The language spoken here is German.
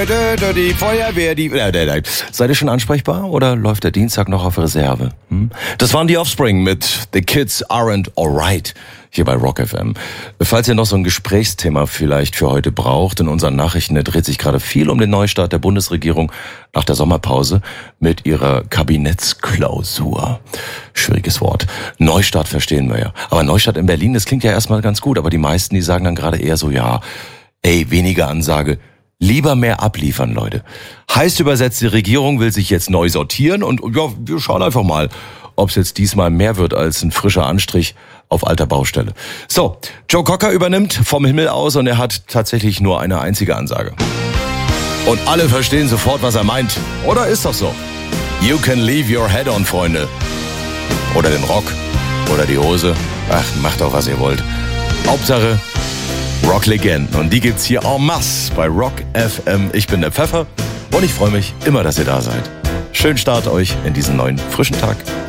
Die Feuerwehr, Seid ihr schon ansprechbar oder läuft der Dienstag noch auf Reserve? Das waren die Offspring mit The Kids Aren't Alright hier bei Rock FM. Falls ihr noch so ein Gesprächsthema vielleicht für heute braucht, in unseren Nachrichten dreht sich gerade viel um den Neustart der Bundesregierung nach der Sommerpause mit ihrer Kabinettsklausur. Schwieriges Wort. Neustart verstehen wir ja. Aber Neustart in Berlin, das klingt ja erstmal ganz gut, aber die meisten, die sagen dann gerade eher so, ja, weniger Ansage. Lieber mehr abliefern, Leute. Heißt übersetzt, die Regierung will sich jetzt neu sortieren und ja, wir schauen einfach mal, ob es jetzt diesmal mehr wird als ein frischer Anstrich auf alter Baustelle. So, Joe Cocker übernimmt vom Himmel aus und er hat tatsächlich nur eine einzige Ansage. Und alle verstehen sofort, was er meint. Oder ist doch so? You can leave your head on, Freunde. Oder den Rock. Oder die Hose. Ach, macht doch, was ihr wollt. Hauptsache Rock-Legenden. Und die gibt's hier en masse bei Rock FM. Ich bin der Pfeffer und ich freue mich immer, dass ihr da seid. Schönen Start euch in diesen neuen, frischen Tag.